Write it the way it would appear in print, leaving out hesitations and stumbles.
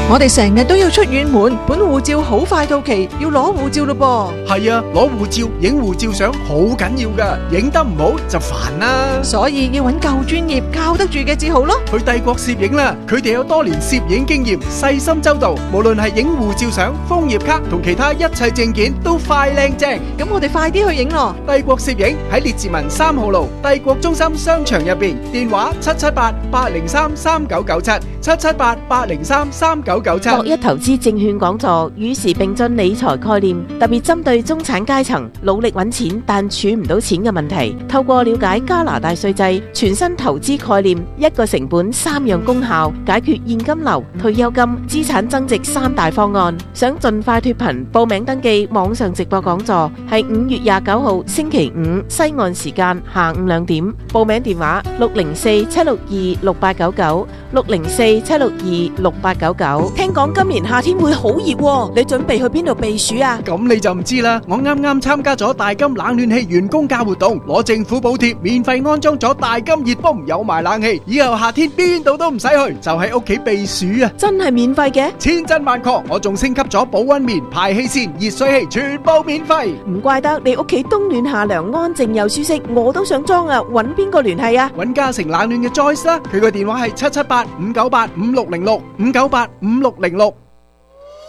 我哋成日都要出遠門，本護照好快到期，要攞護照咯噃。 係啊，攞護照、影護照相好緊要噶，影得唔好就煩啦。 所以要揾夠專業、靠得住嘅至好咯。 去帝國攝影啦，佢哋有多年攝影經驗，細心周到，無論係影護照相、楓葉卡同其他一切證件都快靚正。 咁我哋快啲去影咯。 帝國攝影喺列治文3號路帝國中心商場入邊，電話778-803-3997，778-803-3997。 樂一投資證券講座與時並進理財概念，特別針對中產階層努力揾錢但儲唔到錢嘅問題，透過了解加拿大稅制、全新投資概念、一個成本3樣功效，解決現金流、退休金、資產增值3大方案。想盡快脫貧，報名登記網上直播講座，係5月29號星期五西岸時間下午2點。報名電話604-762-6899，604-762-6899。聽講今年夏天會好熱喎，你準備去邊度避暑啊？ 咁你就唔知啦，我啱啱參加咗大金冷暖氣員工價活動，攞政府補貼，免費安裝咗大金熱風，有埋冷氣，以後夏天邊度都唔使去，就喺屋企避暑啊！ 真係免費嘅？ 千真萬確，我仲升級咗保溫棉、排氣扇、熱水器，全部免費。 唔怪得你屋企冬暖夏涼，安靜又舒適，我都想裝啊！揾邊個聯繫啊？ 揾嘉誠冷暖嘅 Joyce 啦，佢個電話係778-598-5606，598-5606。